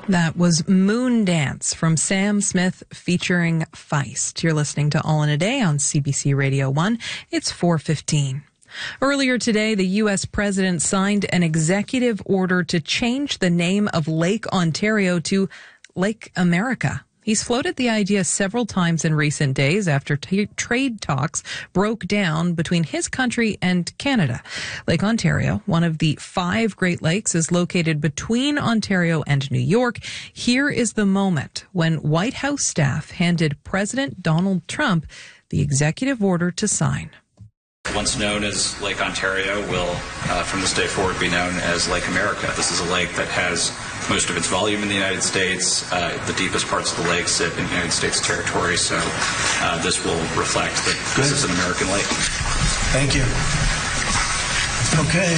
That was Moon Dance from Sam Smith featuring Feist. You're listening to All in a Day on CBC Radio 1. It's 4:15. Earlier today, the U.S. president signed an executive order to change the name of Lake Ontario to Lake America. He's floated the idea several times in recent days after trade talks broke down between his country and Canada. Lake Ontario, one of the 5 Great Lakes, is located between Ontario and New York. Here is the moment when White House staff handed President Donald Trump the executive order to sign. Once known as Lake Ontario will, from this day forward, be known as Lake America. This is a lake that has most of its volume in the United States. The deepest parts of the lake sit in United States territory, so this will reflect that this is an American lake. Thank you. Okay.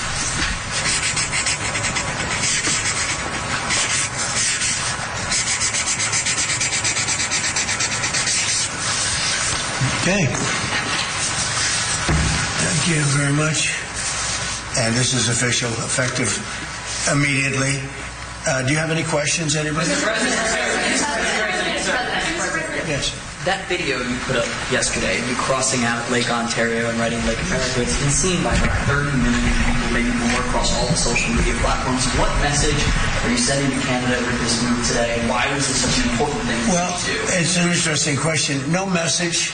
Okay. Thank you very much. And this is official, effective immediately. Do you have any questions, anybody? Mr. President. Yes. That video you put up yesterday, you crossing out Lake Ontario and writing Lake America, it's been seen by about 30 million people, maybe more, across all the social media platforms. What message are you sending to Canada with this move today? Why was this such an important thing for you to do? Well, it's an interesting question. No message.